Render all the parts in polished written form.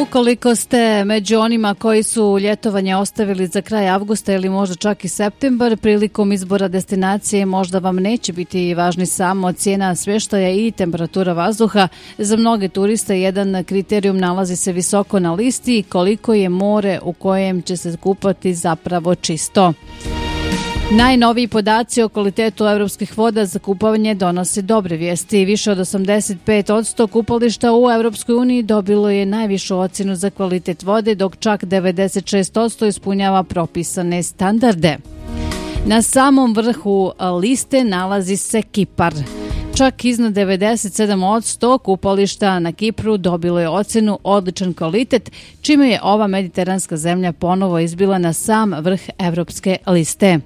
Ukoliko ste među onima koji su ljetovanje ostavili za kraj avgusta ili možda čak i septembar, prilikom izbora destinacije možda vam neće biti važni samo cijena smještaja i temperatura vazduha. Za mnoge turiste jedan kriterijum nalazi se visoko na listi, koliko je more u kojem će se kupati zapravo čisto. Najnoviji podaci o kvalitetu evropskih voda za kupavanje donose dobre vijesti. Više od 85% kupališta u Evropskoj uniji dobilo je najvišu ocjenu za kvalitet vode, dok čak 96% ispunjava propisane standarde. Na samom vrhu liste nalazi se Kipar. Čak iznad 97% kupališta na Kipru dobilo je ocjenu odličan kvalitet, čime je ova mediteranska zemlja ponovo izbila na sam vrh evropske liste.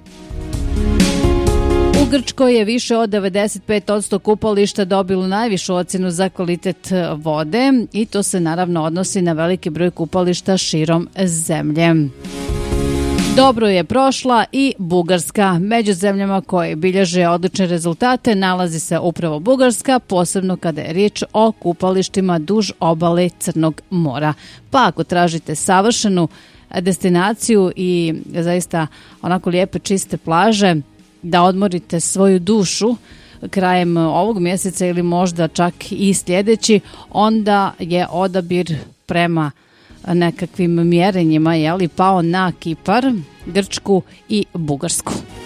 U Grčkoj je više od 95% kupališta dobilo najvišu ocjenu za kvalitet vode i to se naravno odnosi na veliki broj kupališta širom zemlje. Dobro je prošla i Bugarska. Među zemljama koje bilježe odlične rezultate nalazi se upravo Bugarska, posebno kada je riječ o kupalištima duž obale Crnog mora. Pa ako tražite savršenu destinaciju i zaista onako lijepe čiste plaže, da odmorite svoju dušu krajem ovog mjeseca ili možda čak i sljedeći, onda je odabir prema nekakvim mjerenjima pao na Kipar, Grčku i Bugarsku.